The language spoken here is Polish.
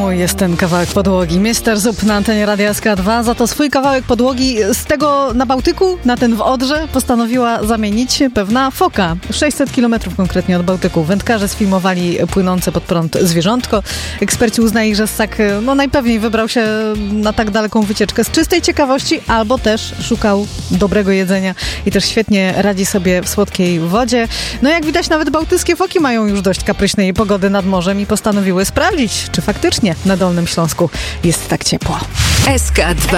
Mój jest ten kawałek podłogi. Mister Zup na antenie Radia SK2. Za to swój kawałek podłogi z tego na Bałtyku, na ten w Odrze, postanowiła zamienić pewna foka. 600 km konkretnie od Bałtyku. Wędkarze sfilmowali płynące pod prąd zwierzątko. Eksperci uznali, że ssak najpewniej wybrał się na tak daleką wycieczkę z czystej ciekawości, albo też szukał dobrego jedzenia i też świetnie radzi sobie w słodkiej wodzie. No jak widać, nawet bałtyckie foki mają już dość kapryśnej pogody nad morzem i postanowiły sprawdzić, czy faktycznie na Dolnym Śląsku jest tak ciepło. SK2